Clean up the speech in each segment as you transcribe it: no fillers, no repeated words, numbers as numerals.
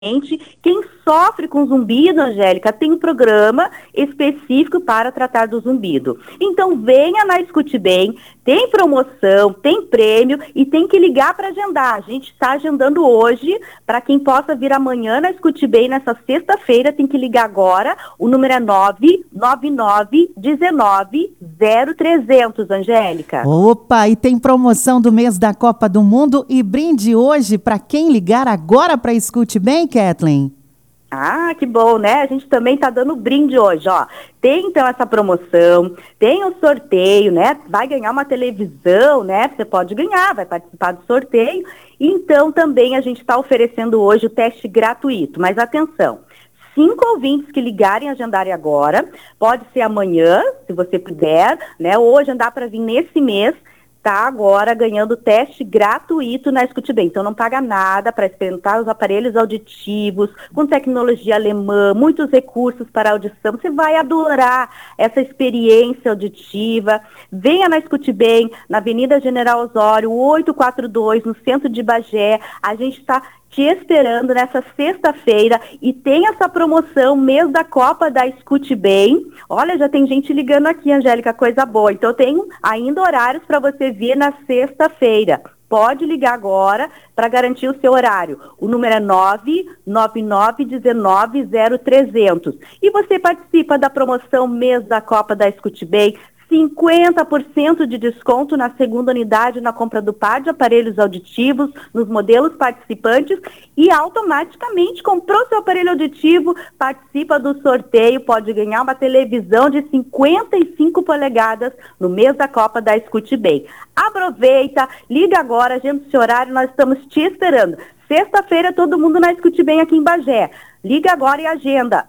Quem sofre com zumbido, Angélica, tem um programa específico para tratar do zumbido. Então, venha na Escute Bem, tem promoção, tem prêmio e tem que ligar para agendar. A gente está agendando hoje, para quem possa vir amanhã na Escute Bem, nessa sexta-feira, tem que ligar agora. O número é 999-19-0300, Angélica. Opa, e tem promoção do mês da Copa do Mundo e brinde hoje para quem ligar agora para Escute Bem, Kathleen? Ah, que bom, né? A gente também tá dando brinde hoje, ó. Tem, então, essa promoção, tem o sorteio, né? Vai ganhar uma televisão, né? Você pode ganhar, vai participar do sorteio. Então, também a gente está oferecendo hoje o teste gratuito. Mas atenção, 5 ouvintes que ligarem e agendarem agora, pode ser amanhã, se você puder, né? Ou agendar para vir nesse mês, tá agora ganhando teste gratuito na Escute Bem. Então não paga nada para experimentar os aparelhos auditivos, com tecnologia alemã, muitos recursos para audição. Você vai adorar essa experiência auditiva. Venha na Escute Bem, na Avenida General Osório, 842, no centro de Bagé. A gente está te esperando nessa sexta-feira e tem essa promoção mês da Copa da Escute Bem. Olha, já tem gente ligando aqui, Angélica, coisa boa. Então eu tenho ainda horários para você vir na sexta-feira. Pode ligar agora para garantir o seu horário. O número é 999-19-0300. E você participa da promoção mês da Copa da Escute Bem. 50% de desconto na segunda unidade na compra do par de aparelhos auditivos nos modelos participantes e automaticamente comprou seu aparelho auditivo, participa do sorteio, pode ganhar uma televisão de 55 polegadas no mês da Copa da Escute Bem. Aproveita, liga agora, agenda esse horário, nós estamos te esperando. Sexta-feira, todo mundo na Escute Bem aqui em Bagé. Liga agora e agenda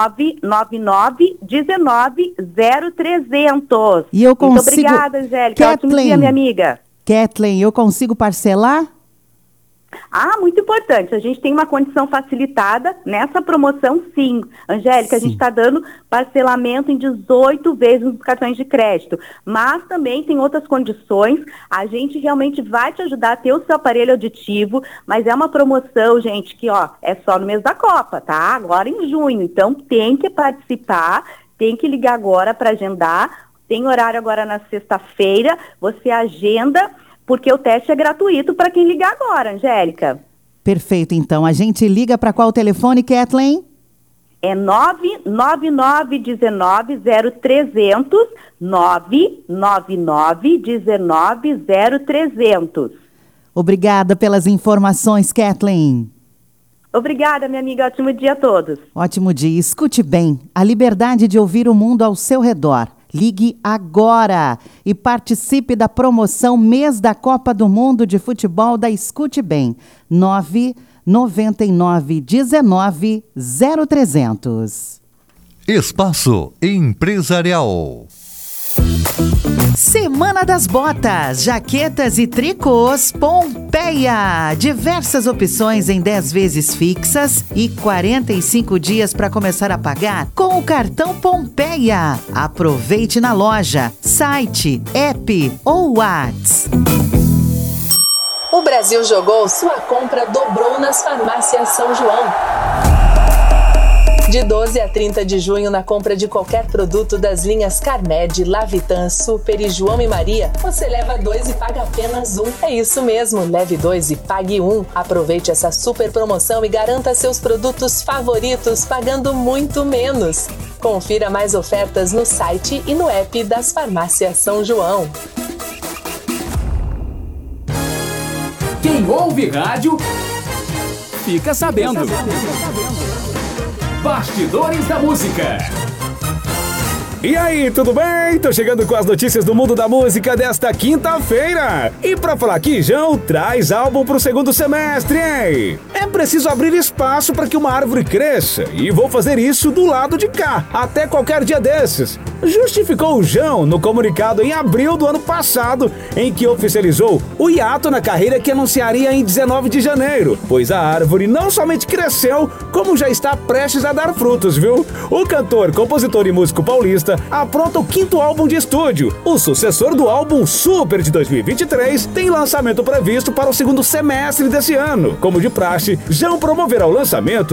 999-19-0300. E eu consigo... Muito obrigada, Angélica. Kathleen, ótimo dia, minha amiga. Kathleen, eu consigo parcelar? Ah, muito importante. A gente tem uma condição facilitada nessa promoção, sim. Angélica, sim. A gente está dando parcelamento em 18 vezes nos cartões de crédito. Mas também tem outras condições. A gente realmente vai te ajudar a ter o seu aparelho auditivo, mas é uma promoção, gente, que é só no mês da Copa, tá? Agora em junho. Então tem que participar, tem que ligar agora para agendar. Tem horário agora na sexta-feira. Você agenda, porque o teste é gratuito para quem ligar agora, Angélica. Perfeito, então. A gente liga para qual telefone, Kathleen? É 999-19-0300, 999-19-0300. Obrigada pelas informações, Kathleen. Obrigada, minha amiga. Ótimo dia a todos. Ótimo dia. Escute bem. A liberdade de ouvir o mundo ao seu redor. Ligue agora e participe da promoção Mês da Copa do Mundo de Futebol da Escute Bem. 999-19-0300. Espaço Empresarial. Semana das Botas, jaquetas e tricôs Pompeia. Diversas opções em 10 vezes fixas e 45 dias para começar a pagar com o cartão Pompeia. Aproveite na loja, site, app ou WhatsApp. O Brasil jogou, sua compra dobrou nas farmácias São João. De 12 a 30 de junho, na compra de qualquer produto das linhas Carmed, Lavitan, Super e João e Maria, você leva 2 e paga apenas 1. É isso mesmo, leve 2 e pague 1. Aproveite essa super promoção e garanta seus produtos favoritos pagando muito menos. Confira mais ofertas no site e no app das farmácias São João. Quem ouve rádio, fica sabendo. Bastidores da Música. E aí, tudo bem? Tô chegando com as notícias do mundo da música desta quinta-feira. E pra falar que João traz álbum pro segundo semestre, hein? É preciso abrir espaço para que uma árvore cresça. E vou fazer isso do lado de cá, até qualquer dia desses. Justificou o João no comunicado em abril do ano passado, em que oficializou o hiato na carreira que anunciaria em 19 de janeiro. Pois a árvore não somente cresceu, como já está prestes a dar frutos, viu? O cantor, compositor e músico paulista apronta o 5º álbum de estúdio. O sucessor do álbum Super de 2023 tem lançamento previsto para o segundo semestre desse ano. Como de praxe, 2020, João promoverá o lançamento